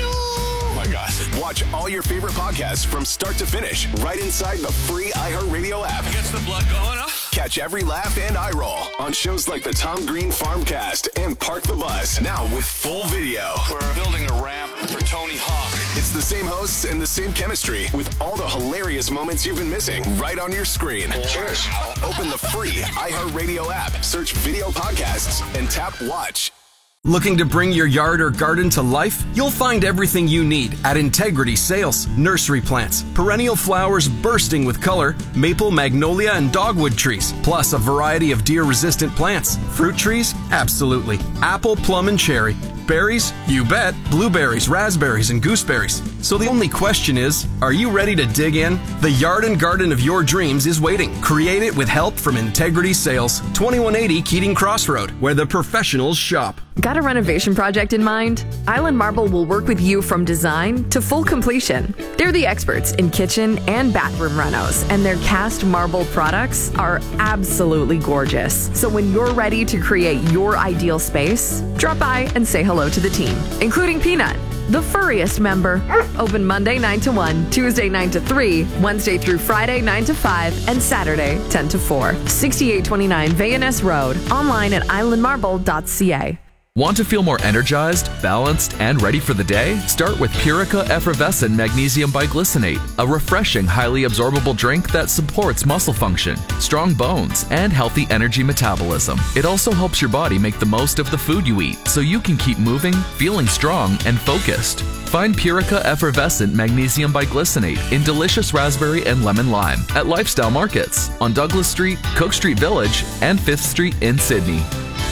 Oh my gosh. Watch all your favorite podcasts from start to finish right inside the free iHeartRadio app. Gets the blood going, huh? Catch every laugh and eye roll on shows like the Tom Green Farmcast and Park the Bus, now with full video. We're building a ramp for Tony Hawk. It's the same hosts and the same chemistry with all the hilarious moments you've been missing right on your screen. Cheers. Open the free iHeartRadio app, search video podcasts, and tap watch. Looking to bring your yard or garden to life? You'll find everything you need at Integrity Sales. Nursery plants, perennial flowers bursting with color, maple, magnolia, and dogwood trees, plus a variety of deer-resistant plants. Fruit trees? Absolutely. Apple, plum, and cherry. Berries? You bet. Blueberries, raspberries, and gooseberries. So the only question is, are you ready to dig in? The yard and garden of your dreams is waiting. Create it with help from Integrity Sales. 2180 Keating Crossroad, where the professionals shop. Got a renovation project in mind? Island Marble will work with you from design to full completion. They're the experts in kitchen and bathroom renos, and their cast marble products are absolutely gorgeous. So when you're ready to create your ideal space, drop by and say hello to the team, including Peanut, the furriest member. Open Monday 9 to 1, Tuesday 9 to 3, Wednesday through Friday 9 to 5, and Saturday 10 to 4. 6829 Vayaness Road. Online at islandmarble.ca. Want to feel more energized, balanced, and ready for the day? Start with Purica Effervescent Magnesium Biglycinate, a refreshing, highly absorbable drink that supports muscle function, strong bones, and healthy energy metabolism. It also helps your body make the most of the food you eat, so you can keep moving, feeling strong, and focused. Find Purica Effervescent Magnesium Biglycinate in delicious raspberry and lemon lime at Lifestyle Markets on Douglas Street, Cook Street Village, and 5th Street in Sydney.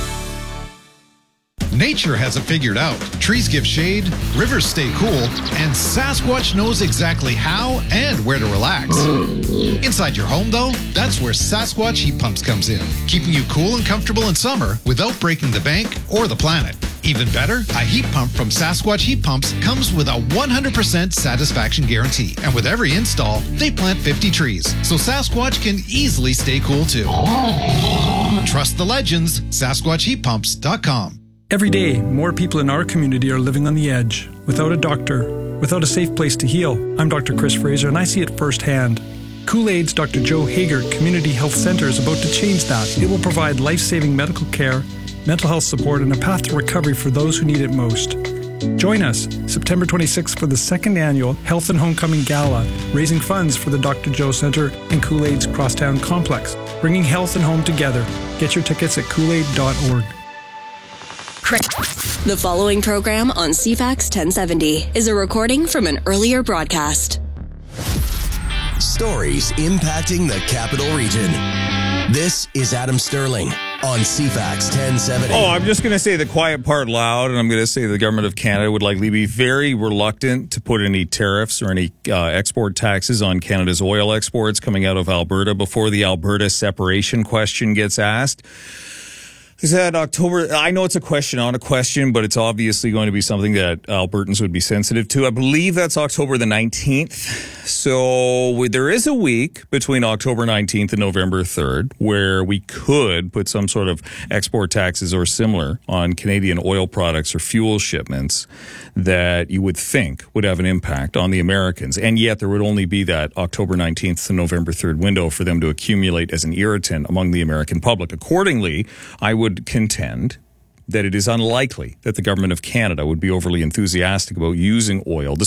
Nature has it figured out. Trees give shade, rivers stay cool, and Sasquatch knows exactly how and where to relax. Inside your home, though, that's where Sasquatch Heat Pumps comes in, keeping you cool and comfortable in summer without breaking the bank or the planet. Even better, a heat pump from Sasquatch Heat Pumps comes with a 100% satisfaction guarantee. And with every install, they plant 50 trees, so Sasquatch can easily stay cool too. Trust the legends, SasquatchHeatPumps.com. Every day, more people in our community are living on the edge, without a doctor, without a safe place to heal. I'm Dr. Chris Fraser, and I see it firsthand. Kool-Aid's Dr. Joe Hager Community Health Center is about to change that. It will provide life-saving medical care, mental health support, and a path to recovery for those who need it most. Join us September 26th for the second annual Health and Homecoming Gala, raising funds for the Dr. Joe Center and Kool-Aid's Crosstown Complex, bringing health and home together. Get your tickets at koolaid.org. The following program on CFAX 1070 is a recording from an earlier broadcast. Stories impacting the Capital Region. This is Adam Sterling. on CFAX 1070. Oh, I'm just going to say the quiet part loud, and I'm going to say the government of Canada would likely be very reluctant to put any tariffs or any export taxes on Canada's oil exports coming out of Alberta before the Alberta separation question gets asked. Is that October? I know it's a question on a question, but it's obviously going to be something that Albertans would be sensitive to. I believe that's October the 19th. So there is a week between October 19th and November 3rd where we could put some sort of export taxes or similar on Canadian oil products or fuel shipments that you would think would have an impact on the Americans. And yet there would only be that October 19th to November 3rd window for them to accumulate as an irritant among the American public. Accordingly, I would contend that it is unlikely that the government of Canada would be overly enthusiastic about using oil,